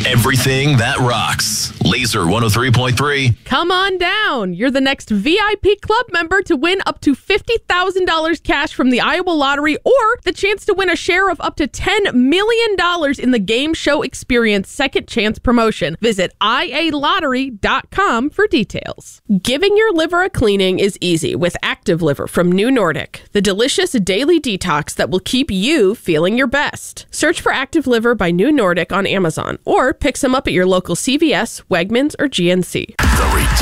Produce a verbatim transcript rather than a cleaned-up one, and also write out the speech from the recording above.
Everything that rocks. Laser one oh three point three. Come on down. You're the next V I P club member to win up to fifty thousand dollars cash from the Iowa Lottery or the chance to win a share of up to ten million dollars in the Game Show Experience Second Chance promotion. Visit I A lottery dot com for details. Giving your liver a cleaning is easy with Active Liver from New Nordic, the delicious daily detox that will keep you feeling your best. Search for Active Liver by New Nordic on Amazon or pick some up at your local C V S, Wegmans, or G N C. The